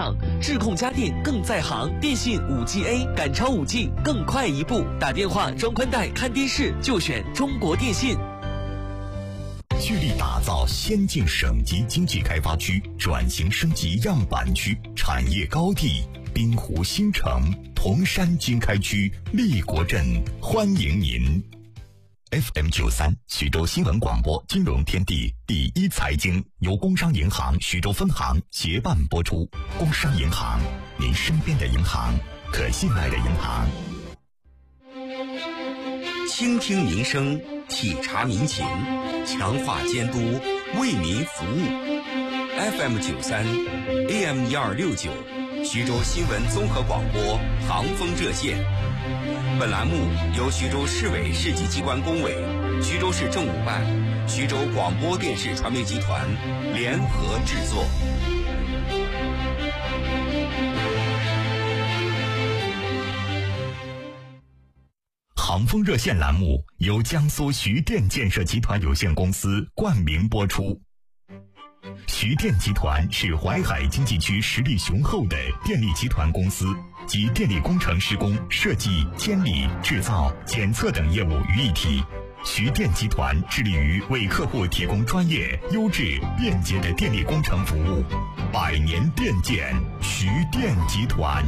畅，智控家电更在行，电信 5G A 赶超5G更快一步。打电话装宽带看电视就选中国电信。 聚力打造先进省级经济开发区、转型升级样板区、产业高地，滨湖新城、铜山经开区、立国镇欢迎您。FM93徐州新闻广播金融天地第一财经由工商银行徐州分行协办播出。工商银行，您身边的银行，可信赖的银行。 倾听民生，体察民情，强化监督，为民服务。FM93 AM1269徐州新闻综合广播航风热线。本栏目由徐州市委市级机关工委、徐州市政务办、徐州广播电视传媒集团联合制作。 航风热线栏目由江苏徐电建设集团有限公司冠名播出。徐电集团是淮海经济区实力雄厚的电力集团公司，集电力工程施工、设计、监理、制造、检测等业务于一体。徐电集团致力于为客户提供专业、优质、便捷的电力工程服务。百年电建，徐电集团。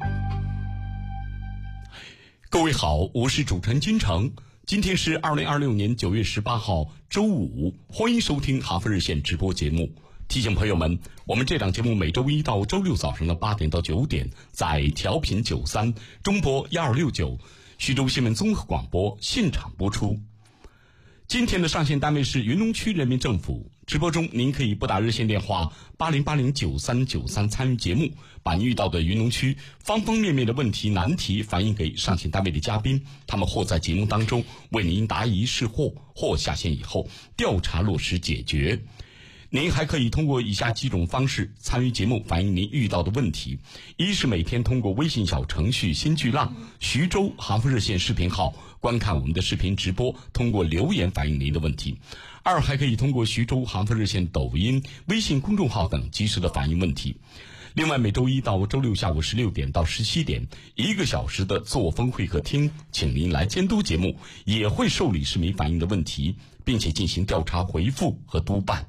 各位好，我是主持人金城。今天是2026年9月18号周五，欢迎收听航风热线直播节目。提醒朋友们，我们这档节目每周一到周六早上的8点到9点，在调频93中波1269徐州新闻综合广播现场播出。今天的上线单位是云龙区人民政府。直播中您可以拨打热线电话80809393参与节目，把您遇到的云龙区方方面面的问题难题反映给上线单位的嘉宾，他们或在节目当中为您答疑释惑，或下线以后调查落实解决。您还可以通过以下几种方式参与节目，反映您遇到的问题：一是每天通过微信小程序新巨浪徐州航风热线视频号观看我们的视频直播，通过留言反映您的问题；二还可以通过徐州航风热线抖音、微信公众号等及时的反映问题。另外，每周一到周六下午16点到17点，1个小时的作风会客厅，请您来监督节目，也会受理市民反映的问题，并且进行调查回复和督办。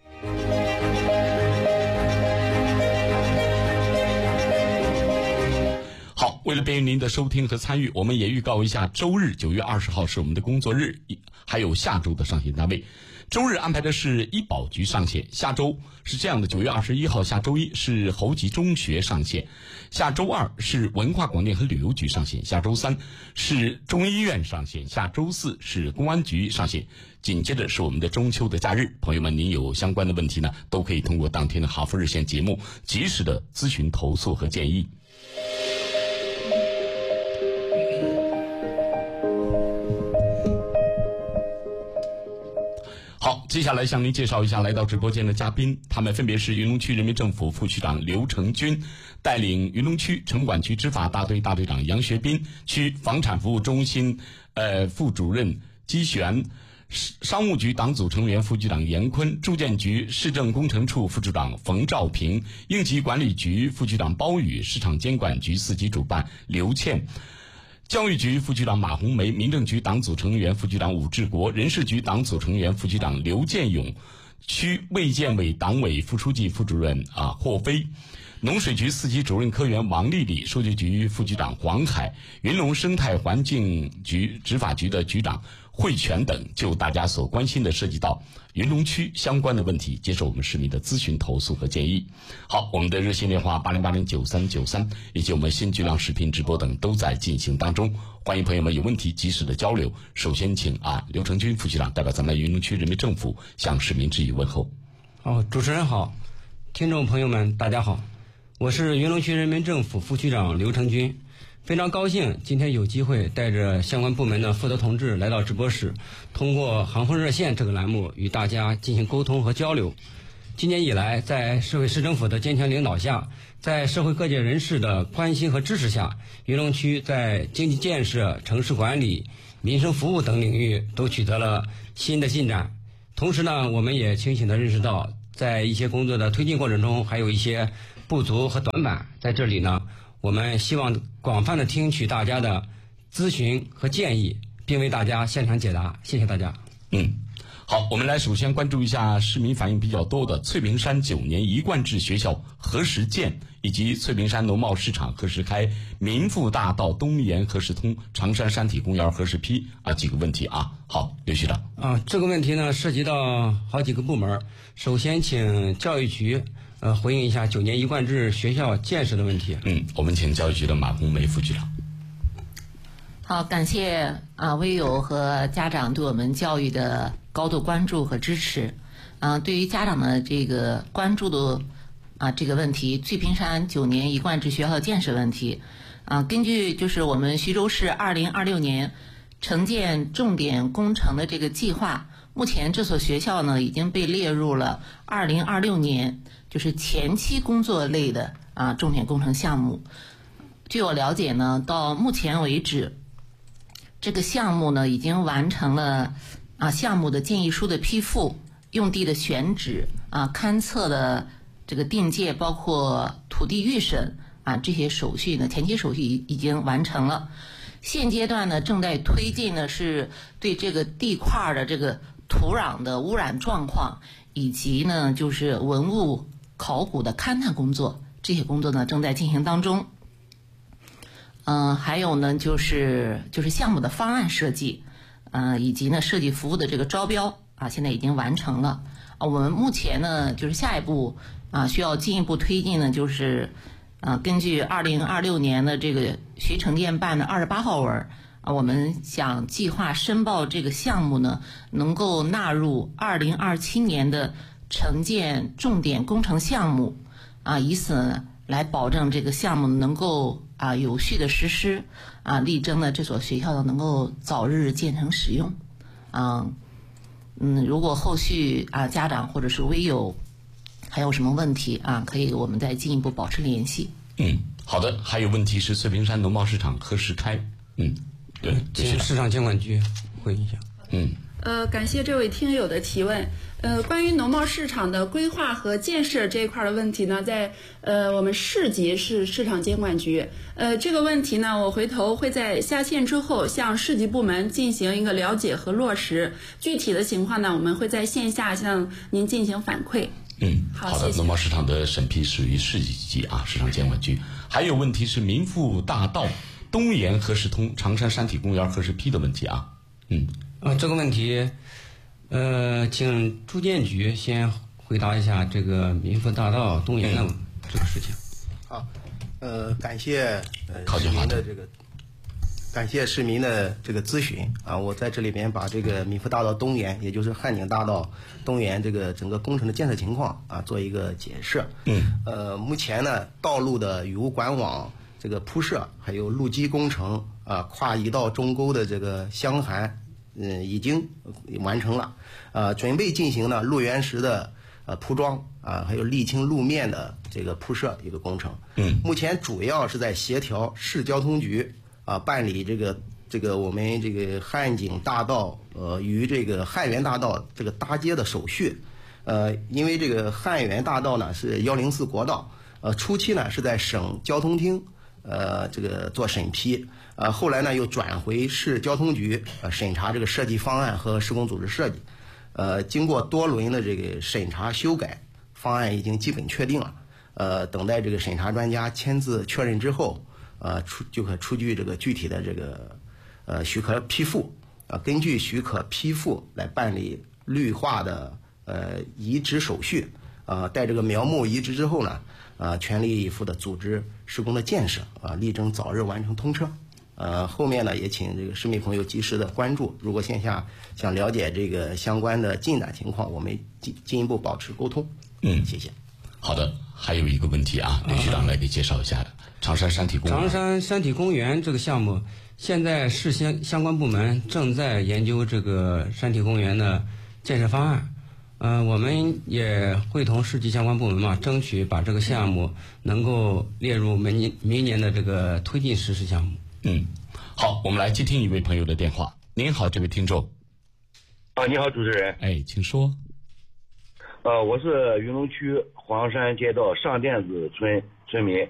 好，为了便于您的收听和参与，我们也预告一下，周日9月20号是我们的工作日，还有下周的上线单位。周日安排的是医保局上线，下周是这样的：9月21号下周一是侯集中学上线，下周二是文化广电和旅游局上线，下周三是中医院上线，下周四是公安局上线。紧接着是我们的中秋的假日，朋友们，您有相关的问题呢，都可以通过当天的航风热线节目及时的咨询投诉和建议。好，接下来向您介绍一下来到直播间的嘉宾，他们分别是云龙区人民政府副区长刘成军，带领云龙区城管局执法大队大队长杨学斌，区房产服务中心副主任姬璇，商务局党组成员副局长严坤，住建局市政工程处副处长冯兆平，应急管理局副局长包宇，市场监管局4级主办刘倩，教育局副局长马红梅，民政局党组成员副局长武志国，人事局党组成员副局长刘建勇，区卫健委党委副书记副主任霍飞，农水局4级主任科员王丽丽，数据局副局长黄海，云龙生态环境局执法局的局长惠全等，就大家所关心的涉及到云龙区相关的问题，接受我们市民的咨询投诉和建议。好，我们的热线电话80809393以及我们新巨浪视频直播等都在进行当中，欢迎朋友们有问题及时的交流。首先请刘成军副局长代表咱们云龙区人民政府向市民致以问候。 主持人好，听众朋友们大家好，我是云龙区人民政府副区长刘成军，非常高兴今天有机会带着相关部门的负责同志来到直播室，通过航风热线这个栏目与大家进行沟通和交流。今年以来，在市委市政府的坚强领导下，在社会各界人士的关心和支持下，云龙区在经济建设、城市管理、民生服务等领域都取得了新的进展。同时呢，我们也清醒地认识到，在一些工作的推进过程中，还有一些不足和短板，在这里呢，我们希望广泛的听取大家的咨询和建议，并为大家现场解答。谢谢大家。 好，我们来首先关注一下市民反映比较多的翠屏山9年一贯制学校何时建，以及翠屏山农贸市场何时开，民富大道东延何时通，长山山体公园何时批几个问题啊。好，刘局长。 这个问题呢涉及到好几个部门，首先请教育局回应一下9年一贯制学校建设的问题。 我们请教育局的马红梅副局长。 好，感谢微友和家长对我们教育的高度关注和支持。对于家长的这个关注的这个问题，翠屏山9年一贯制学校的建设问题，根据就是我们徐州市2026年城建重点工程的这个计划，目前这所学校呢已经被列入了2026年就是前期工作类的重点工程项目。据我了解呢，到目前为止，这个项目呢已经完成了项目的建议书的批复、用地的选址勘测的这个定界，包括土地预审这些手续呢，前期手续已经完成了。现阶段呢正在推进呢是对这个地块的这个土壤的污染状况，以及呢就是文物考古的勘探工作，这些工作呢正在进行当中。还有呢就是项目的方案设计，以及呢设计服务的这个招标现在已经完成了。我们目前呢就是下一步需要进一步推进呢，就是根据2026年的这个徐城建办的28号文，我们想计划申报这个项目呢能够纳入2027年的城建重点工程项目以此呢来保证这个项目能够有序的实施力争呢这所学校呢能够早日建成使用。如果后续家长或者是微友还有什么问题可以我们再进一步保持联系。 好的，还有问题是翠屏山农贸市场何时开？对， 请市场监管局回应一下。 感谢这位听友的提问。关于农贸市场的规划和建设这一块的问题呢，在我们市级是市场监管局。这个问题呢，我回头会在下线之后向市级部门进行一个了解和落实。具体的情况呢，我们会在线下向您进行反馈。 好的，农贸市场的审批属于市级市场监管局。还有问题是民富大道东延何时通，长山山体公园何时批的问题这个问题请住建局先回答一下这个民富大道东延的这个事情。 好，感谢市民的感谢市民的这个咨询我在这里边把这个民富大道东延，也就是汉景大道东延这个整个工程的建设情况做一个解释。目前呢，道路的雨污管网这个铺设，还有路基工程跨一道中沟的这个箱涵已经完成了，准备进行呢路缘石的铺装还有沥青路面的这个铺设一个工程。目前主要是在协调市交通局办理这个我们这个汉景大道与这个汉源大道这个搭接的手续。因为这个汉源大道呢是104国道，初期呢是在省交通厅这个做审批。后来呢又转回市交通局审查这个设计方案和施工组织设计。经过多轮的这个审查修改，方案已经基本确定了。等待这个审查专家签字确认之后，就可出具这个具体的这个许可批复。根据许可批复来办理绿化的移植手续。待这个苗木移植之后呢，全力以赴的组织施工的建设力争早日完成通车。后面呢也请这个市民朋友及时的关注，如果线下想了解这个相关的进展情况，我们进一步保持沟通。谢谢。 好的，还有一个问题刘局长来给介绍一下长山山体公园。 长山山体公园这个项目，现在市相关部门正在研究这个山体公园的建设方案。我们也会同市级相关部门争取把这个项目能够列入明年的这个推进实施项目。 好，我们来接听一位朋友的电话。您好，这位听众。 你好，主持人。 请说。 我是云龙区黄山街道上甸子村村民。